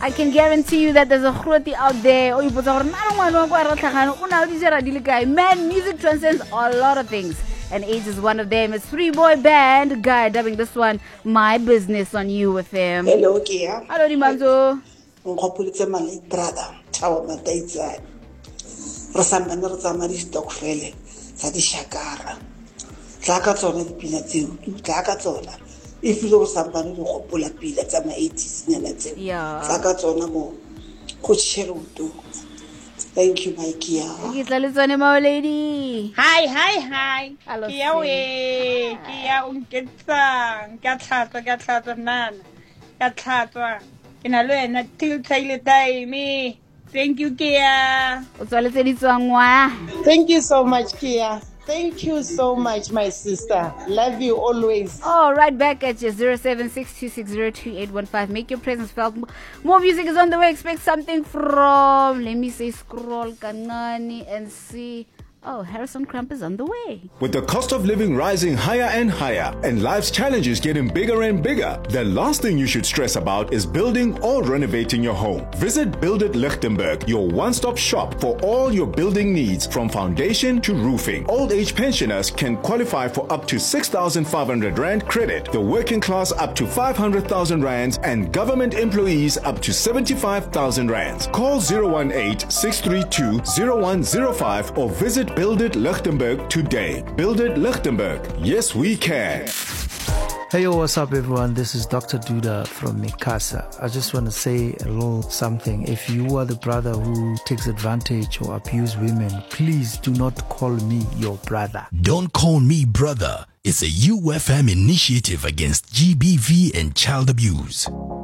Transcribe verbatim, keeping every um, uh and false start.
I can guarantee you that there's a khroti out there. Man, music transcends a lot of things, and age is one of them. It's Three Boy Band, Guy, dubbing this one My Business on U F M. Hello, Kia. Hello, Dimanzo. Ngopulitse mali brother. Ciao, mataitsa. Rasamba ne re tsama di stokfele tsa di shakara. Tla ka tsona dipina tseo, tla ka tsona. If you go sambane di gopola pila tsa ma eighties nyana tseo. Yeah. Tla ka tsona mo go tsheruto. Thank you, my Kia. Ke tla my lady. Hi, hi, hi. Hello, Kia we. Kia unketsa. Ka tlhatwa, ka tlhatwa nana. Ka tlhatwa. Ke na le wena till taile time. Thank you, Kia. Thank you so much, Kia. Thank you so much, my sister. Love you always. Oh, right back at you. zero seven six two six zero two eight one five. Make your presence felt. More music is on the way. Expect something from, let me say, scroll Kanani and see. Oh, Harrison Crump is on the way. With the cost of living rising higher and higher and life's challenges getting bigger and bigger, the last thing you should stress about is building or renovating your home. Visit Build It Lichtenberg, your one-stop shop for all your building needs from foundation to roofing. Old age pensioners can qualify for up to six thousand five hundred rand credit, the working class up to five hundred thousand rands, and government employees up to seventy-five thousand rands. Call zero one eight, six three two, zero one zero five or visit Build It Lichtenberg today. Build It Lichtenberg. Yes, we can. Hey, yo, what's up, everyone? This is Doctor Duda from Mikasa. I just want to say a little something. If you are the brother who takes advantage or abuse women, please do not call me your brother. Don't call me brother. It's a U F M initiative against G B V and child abuse.